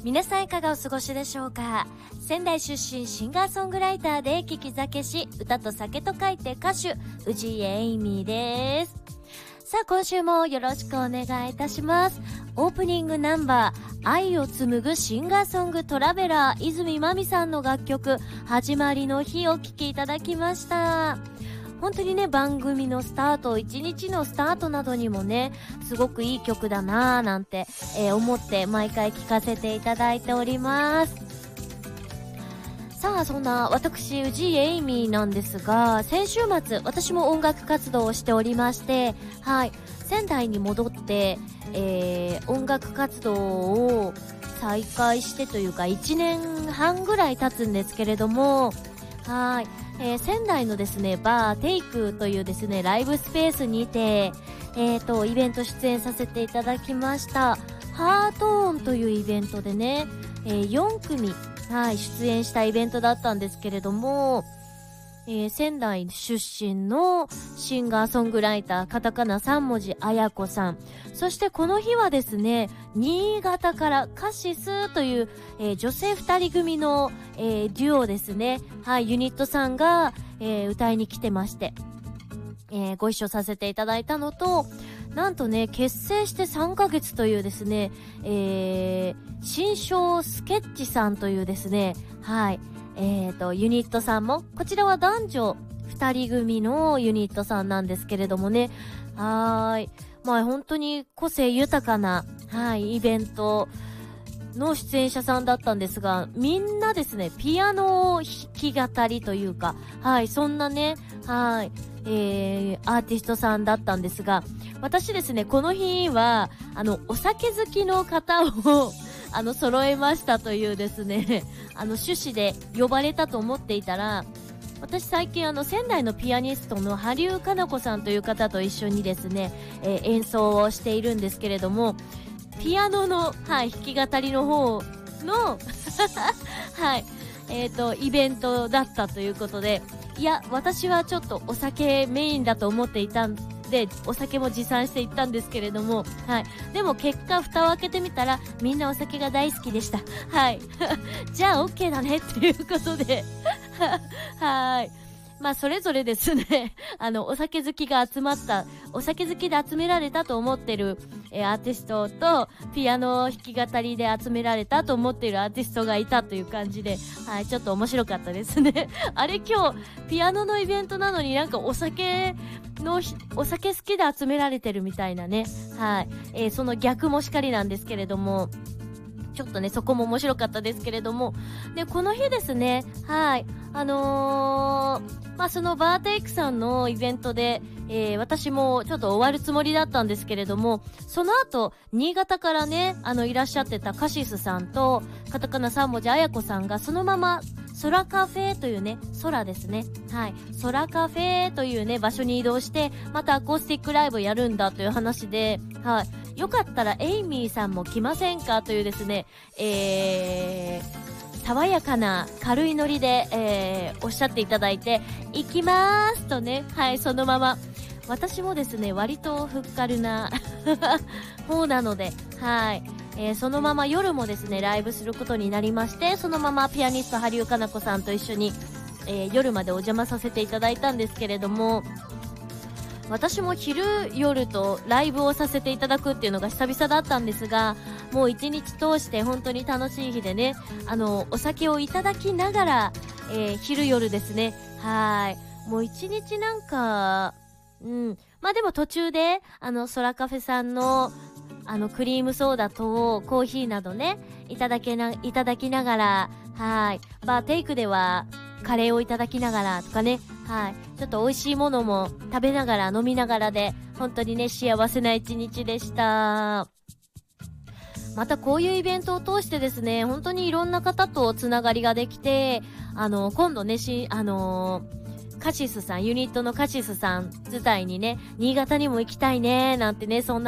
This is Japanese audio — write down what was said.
皆さんいかがお過ごしでしょうか。仙台出身シンガーソングライターで聞き酒師、歌と酒と書いて歌手、氏家エイミーです。さあ今週もよろしくお願いいたします。オープニングナンバー、愛を紡ぐシンガーソングトラベラー、泉真美さんの楽曲、始まりの日をお聴きいただきました。本当にね、番組のスタート、一日のスタートなどにもね、すごくいい曲だなぁなんて、思って毎回聴かせていただいております。さあそんな私氏家エイミーなんですが、先週末私も音楽活動をしておりまして、はい、仙台に戻って、音楽活動を再開してというか1年半ぐらい経つんですけれども、はい、仙台のですねバーテイクというですねライブスペースにてイベント出演させていただきました。ハートーンというイベントでね、4組、はい、出演したイベントだったんですけれども、仙台出身のシンガーソングライター、カタカナ3文字あやこさん、そしてこの日はですね新潟からカシスという、女性2人組の、デュオですね、はい、ユニットさんが、歌いに来てまして、ご一緒させていただいたのと、なんとね結成して3ヶ月というですね、新章スケッチさんというですね、はいユニットさんも、こちらは男女2人組のユニットさんなんですけれどもね、まあ本当に個性豊かな、はい、イベントの出演者さんだったんですが、みんなですねピアノ弾き語りというか、はい、そんなね、はい、アーティストさんだったんですが、私ですねこの日はお酒好きの方を揃えましたというですね趣旨で呼ばれたと思っていたら、私最近仙台のピアニストの羽生香奈子さんという方と一緒にですね、演奏をしているんですけれども、ピアノの、はい、弾き語りの方のはい、イベントだったということで、いや私はちょっとお酒メインだと思っていたんで、お酒も持参していったんですけれども、はい、でも結果蓋を開けてみたらみんなお酒が大好きでした。はいじゃあ OK だねっていうことではい、まあそれぞれですねお酒好きが集まった、お酒好きで集められたと思ってる、アーティストと、ピアノ弾き語りで集められたと思っているアーティストがいたという感じで、はい、ちょっと面白かったですねあれ、今日ピアノのイベントなのになんかお酒好きで集められてるみたいなね、はい、その逆もしかりなんですけれども、ちょっとねそこも面白かったですけれども、でこの日ですね、はいまあそのバーテイクさんのイベントで、私もちょっと終わるつもりだったんですけれども、その後新潟からねいらっしゃってたカシスさんとカタカナ3文字あやこさんがそのまま空カフェというね、空ですね、はい、空カフェというね場所に移動して、またアコースティックライブをやるんだという話で、はい、よかったらエイミーさんも来ませんかというですね、爽やかな軽いノリで、おっしゃっていただいて、行きまーすとね、はい、そのまま私もですね割とふっかるな方なので、はい、そのまま夜もですねライブすることになりまして、そのままピアニスト羽生香奈子さんと一緒に、夜までお邪魔させていただいたんですけれども、私も昼夜とライブをさせていただくっていうのが久々だったんですが、もう一日通して本当に楽しい日でね、お酒をいただきながら、昼夜ですね、はい、もう一日なんか、まあでも途中で空カフェさんのクリームソーダとコーヒーなどねいただきながら、はい、バーテイクではカレーをいただきながらとかね、はい、ちょっと美味しいものも食べながら飲みながらで、本当にね幸せな一日でした。またこういうイベントを通してですね、本当にいろんな方とつながりができて、今度ねカシスさん、ユニットのカシスさん自体にね、新潟にも行きたいねなんてね、そんな